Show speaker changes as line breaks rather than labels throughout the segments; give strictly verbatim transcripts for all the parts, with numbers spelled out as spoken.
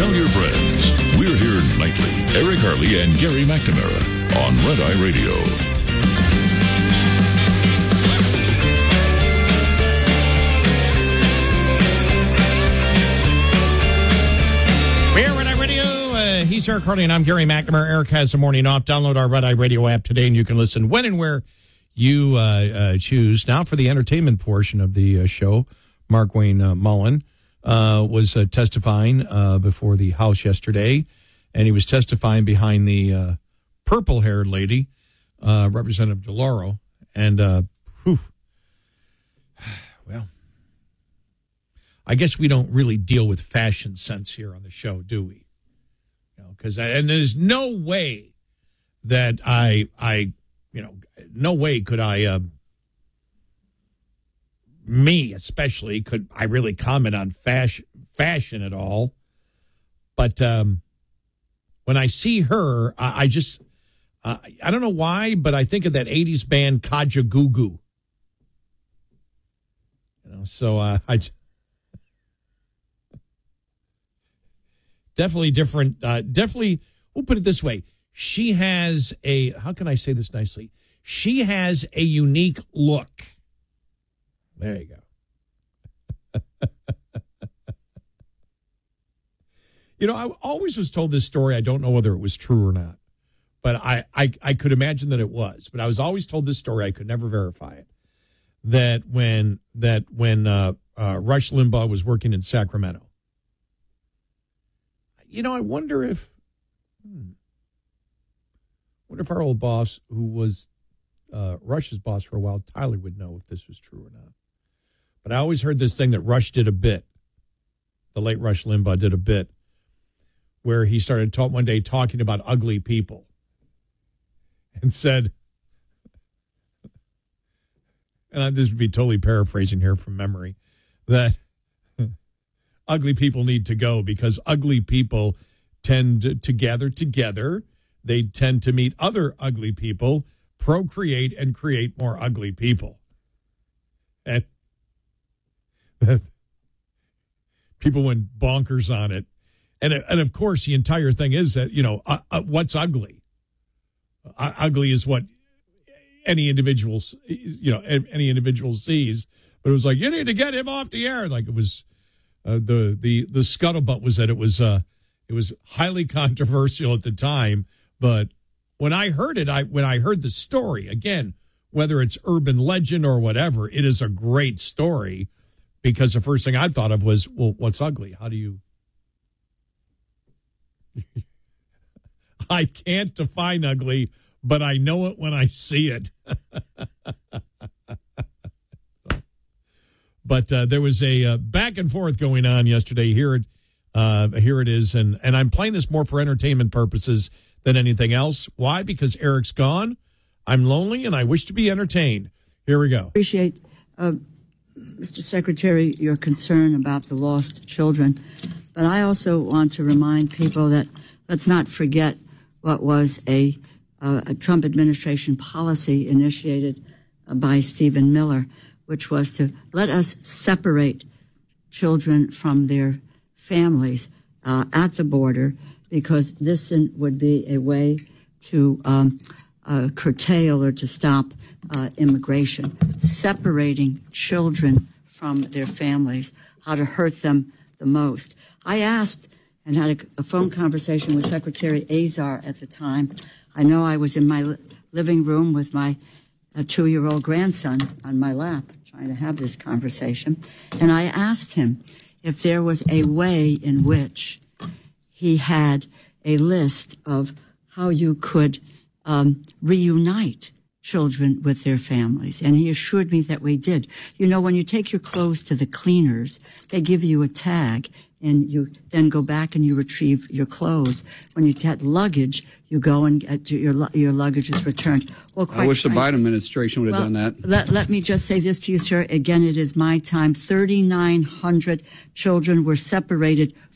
Tell your friends. We're here nightly. Eric Harley and Gary McNamara on Red Eye Radio.
We're Red Eye Radio. Uh, he's Eric Harley and I'm Gary McNamara. Eric has the morning off. Download our Red Eye Radio app today and you can listen when and where you uh, uh, choose. Now for the entertainment portion of the uh, show, Mark Wayne uh, Mullen uh, was uh, testifying uh, before the House yesterday, and he was testifying behind the uh, purple-haired lady, uh, Representative DeLauro, and, uh, whew, well, I guess we don't really deal with fashion sense here on the show, do we? You know, because and there's no way that I, I, you know, no way could I. Uh, Me, especially, could I really comment on fashion, fashion at all? But um, when I see her, I, I just, uh, I don't know why, but I think of that eighties band Kajagoogoo. You know, so uh, I definitely different. Uh, definitely, we'll put it this way: she has a. How can I say this nicely? She has a unique look. There you go. You know, I always was told this story. I don't know whether it was true or not, but I, I, I could imagine that it was. But I was always told this story. I could never verify it. That when that when uh, uh, Rush Limbaugh was working in Sacramento, you know, I wonder if, hmm, wonder if our old boss, who was uh, Rush's boss for a while, Tyler, would know if this was true or not. But I always heard this thing that Rush did a bit. The late Rush Limbaugh did a bit where he started talk, one day talking about ugly people and said, and I, this would be totally paraphrasing here from memory, that ugly people need to go because ugly people tend to, to gather together. They tend to meet other ugly people, procreate, and create more ugly people. And people went bonkers on it. And, and of course, the entire thing is that, you know, uh, uh, what's ugly? Uh, ugly is what any individual, you know, any individual sees. But it was like, you need to get him off the air. Like it was, uh, the, the, the scuttlebutt was that it was, uh, it was highly controversial at the time. But when I heard it, I, when I heard the story, again, whether it's urban legend or whatever, it is a great story. Because the first thing I thought of was, well, what's ugly? How do you... I can't define ugly, but I know it when I see it. But uh, there was a uh, back and forth going on yesterday. Here it, uh, here it is. And, and I'm playing this more for entertainment purposes than anything else. Why? Because Eric's gone. I'm lonely, and I wish to be entertained. Here we go.
Appreciate... Uh... Mister Secretary, your concern about the lost children. But I also want to remind people that let's not forget what was a, uh, a Trump administration policy initiated uh, by Stephen Miller, which was to let us separate children from their families uh, at the border, because this would be a way to um, uh, curtail or to stop Uh, immigration, separating children from their families, how to hurt them the most. I asked and had a, a phone conversation with Secretary Azar at the time. I know I was in my li- living room with my uh, two-year-old grandson on my lap trying to have this conversation, and I asked him if there was a way in which he had a list of how you could um, reunite children with their families. And he assured me that we did. You know, when you take your clothes to the cleaners, they give you a tag, and you then go back and you retrieve your clothes. When you get luggage, you go and get your your luggage is returned. Well, quite
I wish
frankly,
the Biden administration would have
well,
done that.
Let, let me just say this to you, sir. Again, it is my time. thirty-nine hundred children were separated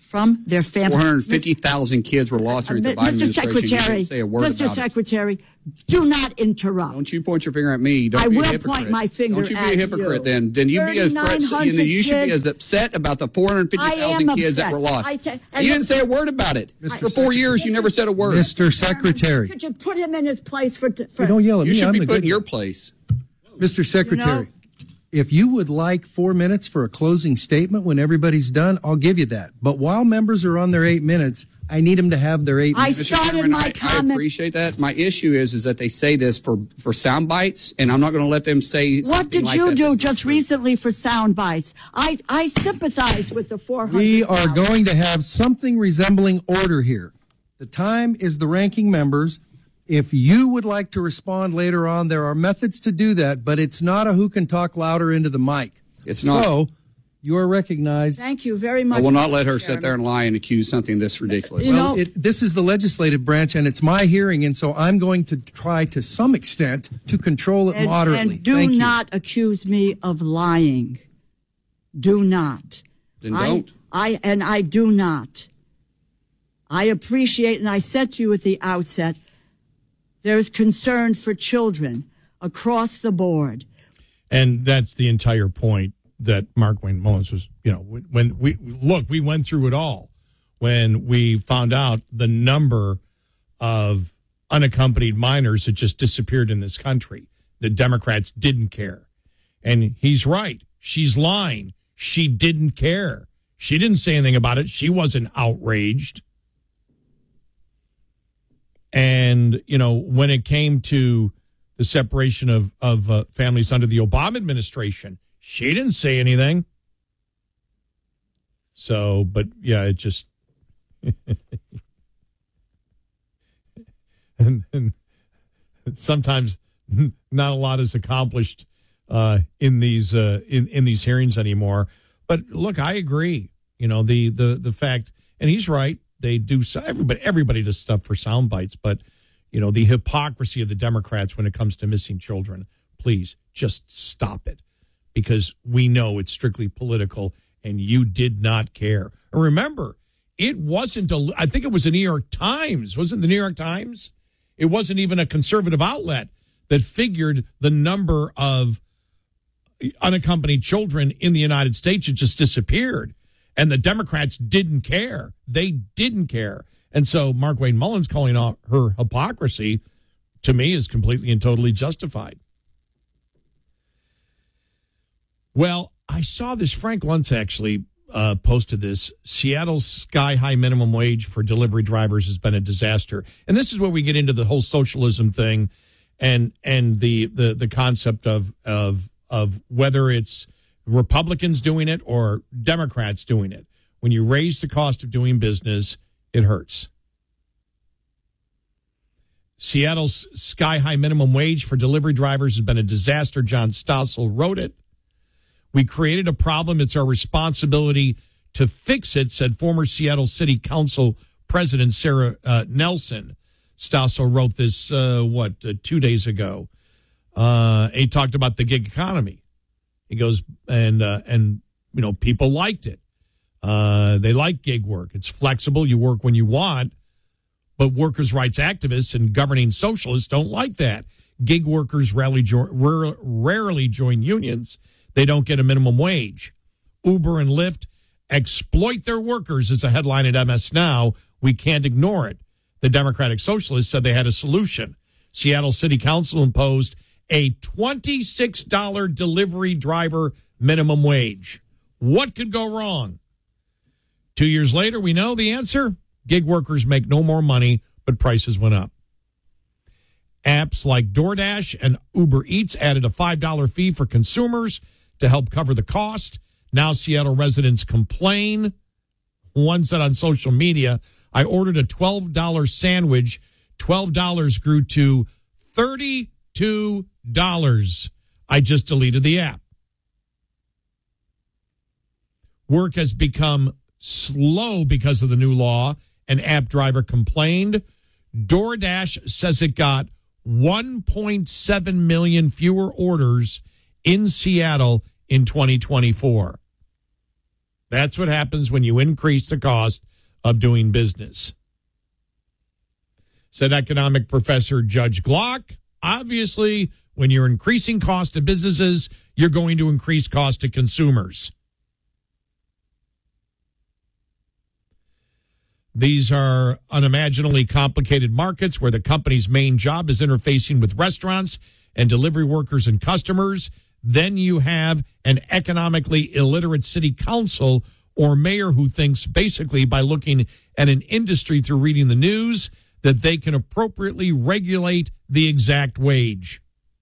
from their family.
four hundred fifty thousand kids were lost during the Biden
Mister
administration.
Secretary,
You didn't say a word
Mister
about
Secretary,
it.
do not interrupt.
Don't you point your finger at me. Don't
I
be
will
a hypocrite.
point my finger
Don't you be
at
a hypocrite
you.
then. Then you be as threat, you, know, you should be as upset about the four hundred fifty thousand kids that were lost.
I ta-
you
and
didn't say a word about it.
Mister
For four years, you never said a word.
Mister Secretary.
Could you put him in his place for... for
You don't yell at
You
me.
should
I'm
be
the
put in
good
your
one.
place.
Mister Secretary,
You know-
if you would like four minutes for a closing statement when everybody's done, I'll give you that. But while members are on their eight minutes, I need them to have their eight
I
minutes.
Mister
started
Chairman,
my
I, I
comments-
appreciate that. My issue is is that they say this for, for sound bites, and I'm not going to let them say
What
something
did
like
you
that
do
that's not
just
true.
recently for sound bites? I, I sympathize with the four hundred.
We are going to have something resembling order here. The time is the ranking members. If you would like to respond later on, there are methods to do that, but it's not a who can talk louder into the mic.
It's not.
So you are recognized.
Thank you very much.
I will not
Mister
let her
Chairman.
sit there and lie and accuse something this ridiculous.
You
Well,
know-
it, this is the legislative branch, and it's my hearing, and so I'm going to try to some extent to control it
And,
moderately.
and do
Thank you.
not accuse me of lying. Do not.
Then
I,
don't.
I and I do not. I appreciate, and I said to you at the outset, there's concern for children across the board.
And that's the entire point that Mark Wayne Mullins was, you know, when we look, we went through it all when we found out the number of unaccompanied minors that just disappeared in this country. The Democrats didn't care. And he's right. She's lying. She didn't care. She didn't say anything about it. She wasn't outraged. And, you know, when it came to the separation of, of uh, families under the Obama administration, she didn't say anything. So, but yeah, it just. and, and sometimes not a lot is accomplished uh, in these uh, in, in these hearings anymore. But look, I agree. You know, the the the fact, and he's right. They do so, everybody everybody does stuff for sound bites, but you know, the hypocrisy of the Democrats when it comes to missing children, please just stop it, because we know it's strictly political and you did not care. And remember, it wasn't a, I think it was the New York Times, wasn't the New York Times? It wasn't even a conservative outlet that figured the number of unaccompanied children in the United States had just disappeared. And the Democrats didn't care. They didn't care. And so Mark Wayne Mullins calling out her hypocrisy, to me, is completely and totally justified. Well, I saw this. Frank Luntz actually uh, posted this. Seattle's sky-high minimum wage for delivery drivers has been a disaster. And this is where we get into the whole socialism thing and and the the, the concept of, of of whether it's Republicans doing it or Democrats doing it. When you raise the cost of doing business, it hurts. Seattle's sky-high minimum wage for delivery drivers has been a disaster. John Stossel wrote it. We created a problem. It's our responsibility to fix it, said former Seattle City Council President Sarah uh, Nelson. Stossel wrote this, uh, what, uh, two days ago. Uh, he talked about the gig economy. He goes, and, uh, and you know, people liked it. Uh, they like gig work. It's flexible. You work when you want. But workers' rights activists and governing socialists don't like that. Gig workers rarely, jo- rare, rarely join unions. They don't get a minimum wage. Uber and Lyft exploit their workers is a headline at M S Now. We can't ignore it. The Democratic Socialists said they had a solution. Seattle City Council imposed a twenty-six dollars delivery driver minimum wage. What could go wrong? Two years later, we know the answer. Gig workers make no more money, but prices went up. Apps like DoorDash and Uber Eats added a five dollars fee for consumers to help cover the cost. Now Seattle residents complain. One said on social media, I ordered a twelve dollars sandwich. twelve dollars grew to thirty-two dollars. I just deleted the app. Work has become slow because of the new law. An app driver complained. DoorDash says it got one point seven million fewer orders in Seattle in twenty twenty-four. That's what happens when you increase the cost of doing business. Said economic professor Judge Glock. Obviously, when you're increasing cost to businesses, you're going to increase cost to consumers. These are unimaginably complicated markets where the company's main job is interfacing with restaurants and delivery workers and customers. Then you have an economically illiterate city council or mayor who thinks basically by looking at an industry through reading the news that they can appropriately regulate the exact wage.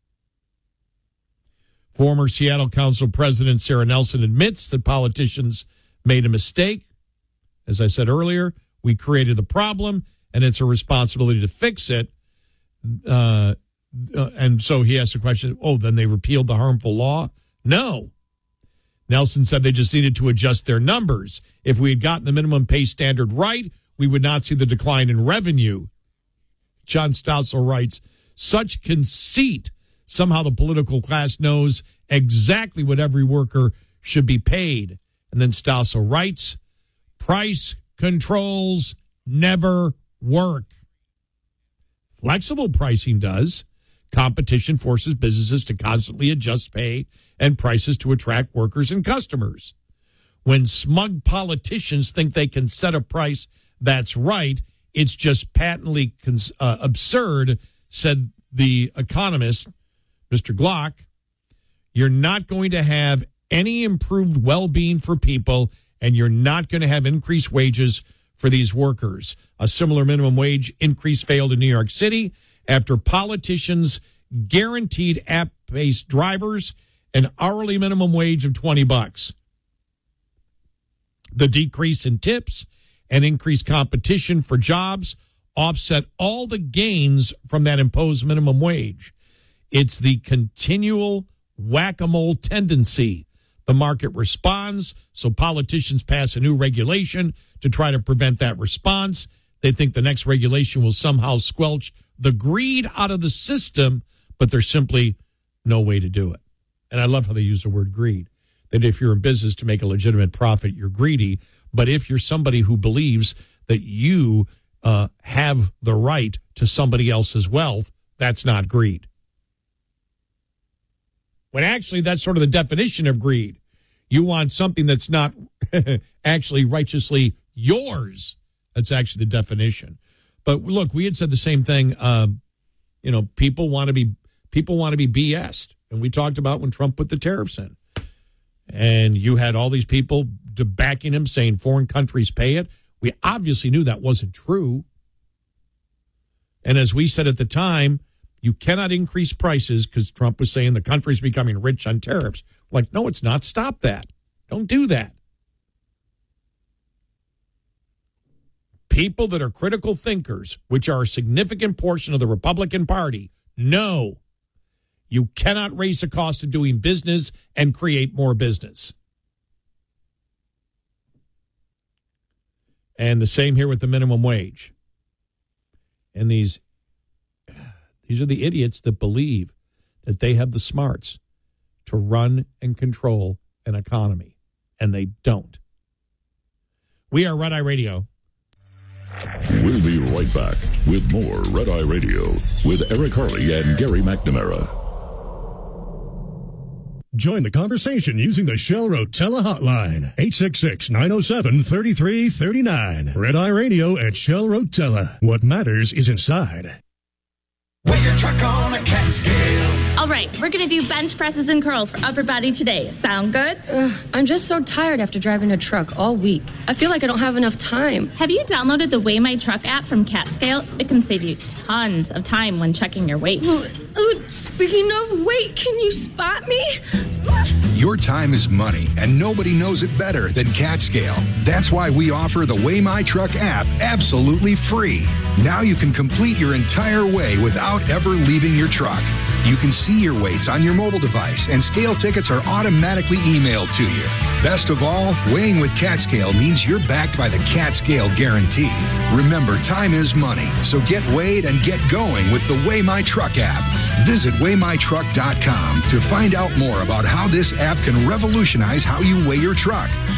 Former Seattle Council President Sarah Nelson admits that politicians made a mistake. As I said earlier, we created the problem, and it's a responsibility to fix it. Uh, uh, and so he asked the question, oh, then they repealed the harmful law? No. Nelson said they just needed to adjust their numbers. If we had gotten the minimum pay standard right, we would not see the decline in revenue. John Stossel writes, such conceit. Somehow the political class knows exactly what every worker should be paid. And then Stossel writes, price controls never work. Flexible pricing does. Competition forces businesses to constantly adjust pay and prices to attract workers and customers. When smug politicians think they can set a price that's right, it's just patently cons- uh, absurd, said the economist, Mister Glock. You're not going to have any improved well-being for people, and you're not going to have increased wages for these workers. A similar minimum wage increase failed in New York City after politicians guaranteed app-based drivers an hourly minimum wage of twenty bucks. The decrease in tips and increased competition for jobs offset all the gains from that imposed minimum wage. It's the continual whack-a-mole tendency. The market responds, so politicians pass a new regulation to try to prevent that response. They think the next regulation will somehow squelch the greed out of the system, but there's simply no way to do it. And I love how they use the word greed, that if you're in business to make a legitimate profit, you're greedy. But if you're somebody who believes that you uh, have the right to somebody else's wealth, that's not greed. When actually that's sort of the definition of greed. You want something that's not actually righteously yours. That's actually the definition. But look, we had said the same thing. Um, you know, people want to be people want to be B S'd. And we talked about when Trump put the tariffs in. And you had all these people backing him, saying foreign countries pay it. We obviously knew that wasn't true. And as we said at the time, you cannot increase prices because Trump was saying the country's becoming rich on tariffs. Like, no, it's not. Stop that. Don't do that. People that are critical thinkers, which are a significant portion of the Republican Party, know you cannot raise the cost of doing business and create more business. And the same here with the minimum wage. And these, these are the idiots that believe that they have the smarts to run and control an economy, and they don't. We are Red Eye Radio.
We'll be right back with more Red Eye Radio with Eric Harley and Gary McNamara.
Join the conversation using the Shell Rotella hotline, eight six six, nine oh seven, three three three nine. Red Eye Radio at Shell Rotella. What matters is inside.
Weigh your truck on a cat scale.
All right, we're going to do bench presses and curls for upper body today. Sound good?
Ugh, I'm just so tired after driving a truck all week. I feel like I don't have enough time.
Have you downloaded the Weigh My Truck app from CatScale? It can save you tons of time when checking your weight.
Uh, uh, speaking of weight, can you spot me?
Your time is money, and nobody knows it better than CatScale. That's why we offer the Weigh My Truck app absolutely free. Now you can complete your entire weigh without ever leaving your truck. You can see your weights on your mobile device, and scale tickets are automatically emailed to you. Best of all, weighing with CatScale means you're backed by the CatScale Guarantee. Remember, time is money, so get weighed and get going with the Weigh My Truck app. Visit weigh my truck dot com to find out more about how this app can revolutionize how you weigh your truck.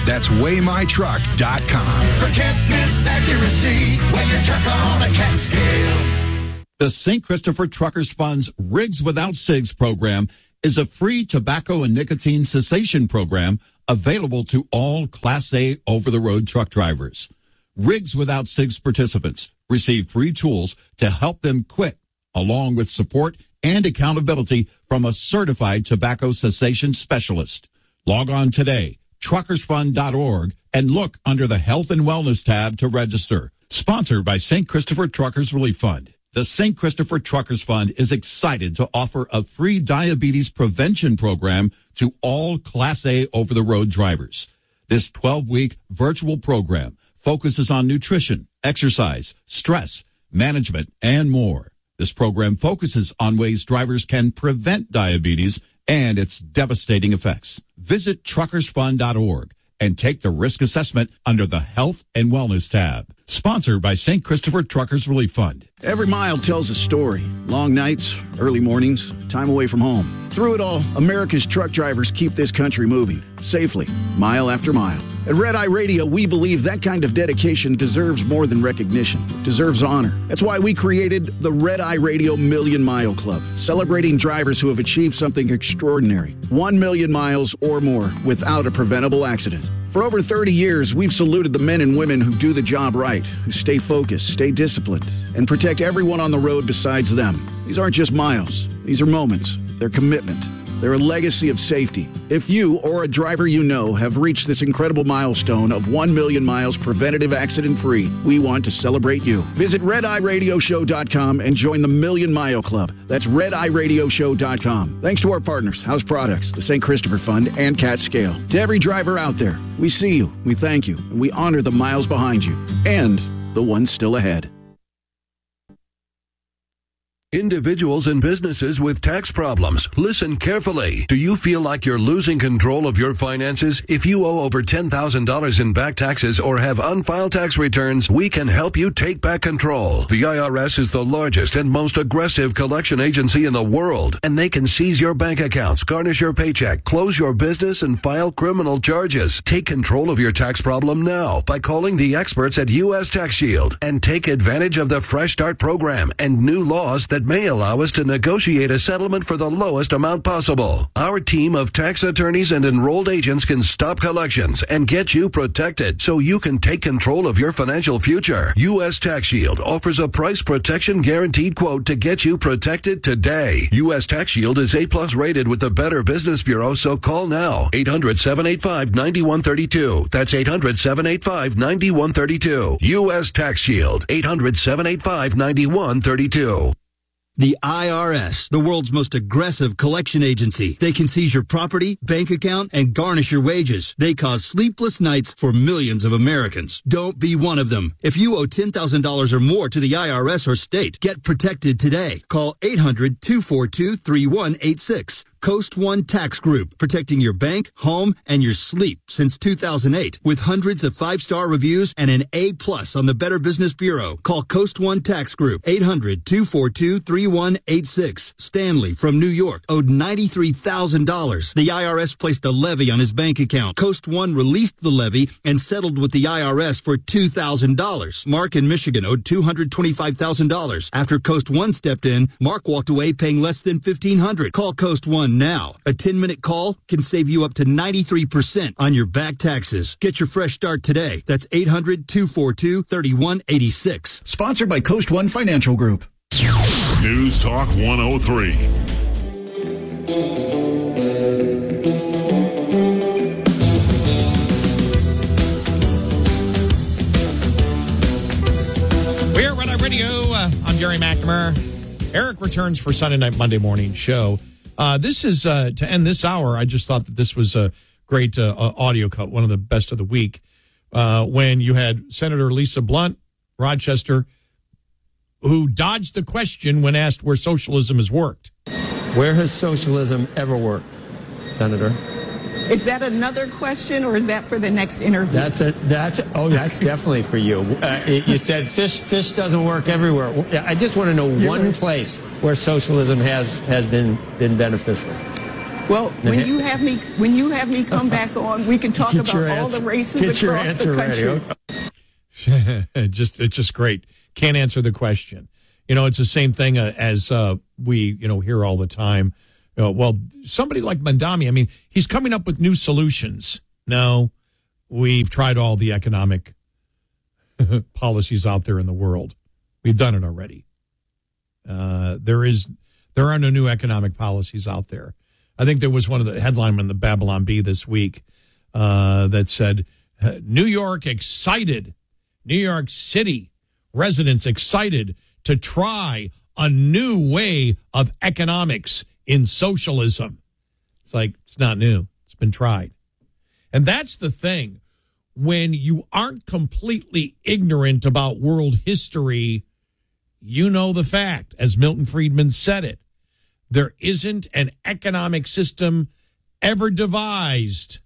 That's weigh my truck dot com.
Forget misaccuracy. Weigh your truck on a cat scale.
The Saint Christopher Truckers Fund's Rigs Without Cigs program is a free tobacco and nicotine cessation program available to all Class A over-the-road truck drivers. Rigs Without Cigs participants receive free tools to help them quit, along with support and accountability from a certified tobacco cessation specialist. Log on today, truckers fund dot org, and look under the Health and Wellness tab to register. Sponsored by Saint Christopher Truckers Relief Fund. The Saint Christopher Truckers Fund is excited to offer a free diabetes prevention program to all Class A over-the-road drivers. This twelve-week virtual program focuses on nutrition, exercise, stress, management, and more. This program focuses on ways drivers can prevent diabetes and its devastating effects. Visit truckers fund dot org and take the risk assessment under the Health and Wellness tab. Sponsored by Saint Christopher Truckers Relief Fund.
Every mile tells a story. Long nights, early mornings, time away from home. Through it all, America's truck drivers keep this country moving, safely, mile after mile. At Red Eye Radio, we believe that kind of dedication deserves more than recognition. It deserves honor. That's why we created the Red Eye Radio Million Mile Club, celebrating drivers who have achieved something extraordinary. One million miles or more without a preventable accident. For over thirty years, we've saluted the men and women who do the job right, who stay focused, stay disciplined, and protect everyone on the road besides them. These aren't just miles. These are moments. They're commitment. They're a legacy of safety. If you or a driver you know have reached this incredible milestone of one million miles preventative accident-free, we want to celebrate you. Visit red eye radio show dot com and join the Million Mile Club. That's red eye radio show dot com. Thanks to our partners, House Products, the Saint Christopher Fund, and Cat Scale. To every driver out there, we see you, we thank you, and we honor the miles behind you and the ones still ahead.
Individuals and businesses with tax problems, listen carefully. Do you feel like you're losing control of your finances? If you owe over ten thousand dollars in back taxes or have unfiled tax returns, we can help you take back control. The I R S is the largest and most aggressive collection agency in the world, and they can seize your bank accounts, garnish your paycheck, close your business, and file criminal charges. Take control of your tax problem now by calling the experts at U S Tax Shield and take advantage of the Fresh Start program and new laws that may allow us to negotiate a settlement for the lowest amount possible. Our team of tax attorneys and enrolled agents can stop collections and get you protected so you can take control of your financial future. U S Tax Shield offers a price protection guaranteed quote to get you protected today. U S Tax Shield is A plus rated with the Better Business Bureau, so call now. eight hundred, seven eight five, nine one three two. That's eight hundred, seven eight five, nine one three two. U S Tax Shield. eight hundred, seven eight five, nine one three two.
The I R S, the world's most aggressive collection agency. They can seize your property, bank account, and garnish your wages. They cause sleepless nights for millions of Americans. Don't be one of them. If you owe ten thousand dollars or more to the I R S or state, get protected today. Call eight hundred, two four two, three one eight six. Coast One Tax Group, protecting your bank, home, and your sleep since two thousand eight. With hundreds of five-star reviews and an A plus on the Better Business Bureau. Call Coast One Tax Group, eight hundred, two four two, three one eight six. Stanley from New York owed ninety-three thousand dollars. The I R S placed a levy on his bank account. Coast One released the levy and settled with the I R S for two thousand dollars. Mark in Michigan owed two hundred twenty-five thousand dollars. After Coast One stepped in, Mark walked away paying less than fifteen hundred dollars. Call Coast One now. A ten-minute call can save you up to ninety-three percent on your back taxes. Get your fresh start today. That's eight hundred, two four two, three one eight six.
Sponsored by Coast One Financial Group.
News Talk one oh three.
We're at Red Eye Radio. Uh, I'm Gary McNamara. Eric returns for Sunday night, Monday morning show. Uh, this is, uh, to end this hour, I just thought that this was a great uh, audio cut, one of the best of the week, uh, when you had Senator Lisa Blunt, Rochester, who dodged the question when asked where socialism has worked.
Where has socialism ever worked, Senator?
Is that another question, or is that for the next interview?
That's a that's oh that's definitely for you. Uh, you said fish fish doesn't work everywhere. I just want to know one place where socialism has has been been beneficial.
Well, when you have me when you have me come back on, we can talk
Get
about all
answer.
the races
Get your
across
answer
the country.
Ready. just it's just great. Can't answer the question. You know, it's the same thing uh, as uh, we you know hear all the time. You know, well, somebody like Mamdani, I mean, he's coming up with new solutions. No, we've tried all the economic policies out there in the world. We've done it already. Uh, there is there are no new economic policies out there. I think there was one of the headline in the Babylon Bee this week uh, that said, New York excited, New York City residents excited to try a new way of economics in socialism. It's like, it's not new. It's been tried. And that's the thing. When you aren't completely ignorant about world history, you know the fact, as Milton Friedman said it. There isn't an economic system ever devised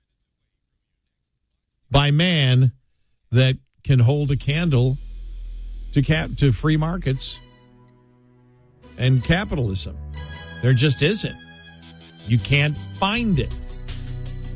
by man that can hold a candle to cap to free markets and capitalism. There just isn't. You can't find it.